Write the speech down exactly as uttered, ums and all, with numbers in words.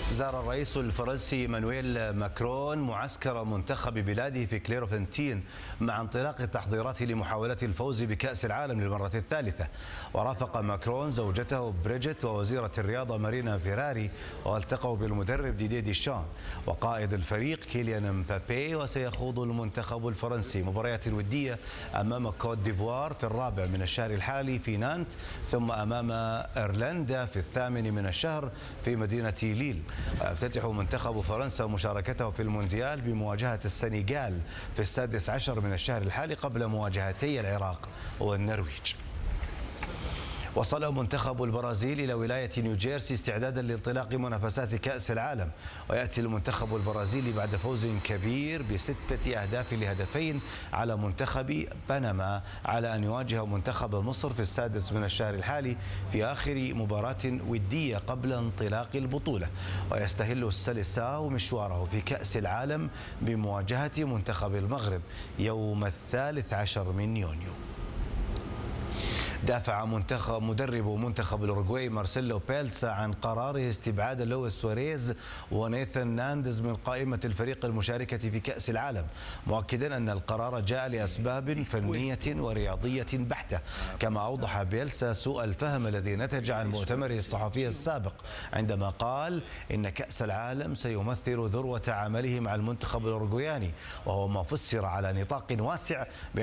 زار الرئيس الفرنسي مانويل ماكرون معسكر منتخب بلاده في كليرفنتين مع انطلاق التحضيرات لمحاولة الفوز بكأس العالم للمرة الثالثة. ورافق ماكرون زوجته بريجيت ووزيرة الرياضة مارينا فيراري، والتقوا بالمدرب ديدي ديشان وقائد الفريق كيليان مبابي. وسيخوض المنتخب الفرنسي مباريات ودية أمام كوت ديفوار في الرابع من الشهر الحالي في نانت، ثم أمام إيرلندا في الثامن من الشهر في مدينة ليل. ويفتتح منتخب فرنسا مشاركته في المونديال بمواجهة السنغال في السادس عشر من الشهر الحالي قبل مواجهتي العراق والنرويج. وصل منتخب البرازيل إلى ولاية نيوجيرسي استعدادا لانطلاق منافسات كأس العالم. ويأتي المنتخب البرازيلي بعد فوز كبير بستة أهداف لهدفين على منتخب بنما، على أن يواجه منتخب مصر في السادس من الشهر الحالي في آخر مباراة ودية قبل انطلاق البطولة. ويستهل السيليساو مشواره في كأس العالم بمواجهة منتخب المغرب يوم الثالث عشر من يونيو. دافع منتخب مدرب منتخب الأوروغواي مارسيلو بيلسا عن قراره استبعاد لويس سواريز ونيثان ناندز من قائمة الفريق المشاركة في كأس العالم، مؤكدا أن القرار جاء لأسباب فنية ورياضية بحتة. كما أوضح بيلسا سوء الفهم الذي نتج عن مؤتمره الصحفي السابق عندما قال إن كأس العالم سيمثل ذروة عمله مع المنتخب الأوروغوياني، وهو ما فسر على نطاق واسع